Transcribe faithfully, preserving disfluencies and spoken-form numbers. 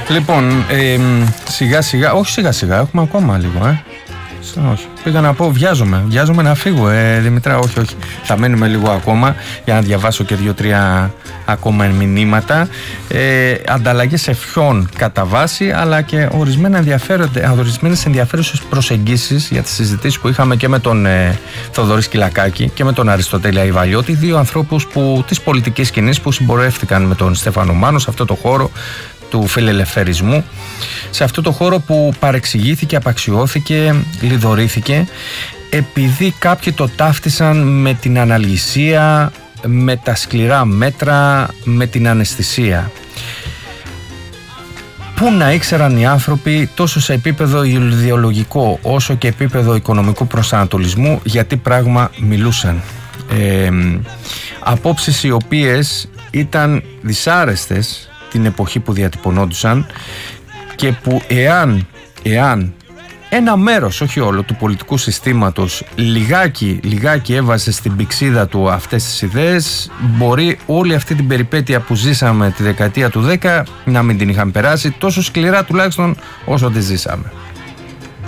Λοιπόν, ε, σιγά σιγά, όχι σιγά σιγά, έχουμε ακόμα λίγο, ε. Όχι. Πήγα να πω, βιάζομαι, βιάζομαι να φύγω, ε, Δημητρά, όχι, όχι. Θα μένουμε λίγο ακόμα για να διαβάσω και δύο-τρία ακόμα μηνύματα. Ε, ανταλλαγές ευχιών κατά βάση, αλλά και ορισμένες ενδιαφέρουσες προσεγγίσεις για τις συζητήσεις που είχαμε και με τον ε, Θοδωρή Σκυλακάκη και με τον Αριστοτέλη Αϊβαλιώτη, δύο ανθρώπους που, της πολιτικής σκηνής που συμπορεύτηκαν με τον Στέφανο Μάνο σε αυτό το χώρο του φιλελευθερισμού, σε αυτό το χώρο που παρεξηγήθηκε, απαξιώθηκε, λιδωρήθηκε επειδή κάποιοι το ταύτισαν με την αναλγησία, με τα σκληρά μέτρα, με την αναισθησία. Πού να ήξεραν οι άνθρωποι τόσο σε επίπεδο ιδεολογικό όσο και επίπεδο οικονομικού προσανατολισμού για τι πράγμα μιλούσαν. Ε, απόψεις οι οποίες ήταν δυσάρεστες την εποχή που διατυπωνόντουσαν και που εάν, εάν ένα μέρος, όχι όλο, του πολιτικού συστήματος λιγάκι, λιγάκι έβαζε στην πηξίδα του αυτές τις ιδέες, μπορεί όλη αυτή την περιπέτεια που ζήσαμε τη δεκαετία του δέκα να μην την είχαμε περάσει τόσο σκληρά τουλάχιστον όσο τη ζήσαμε.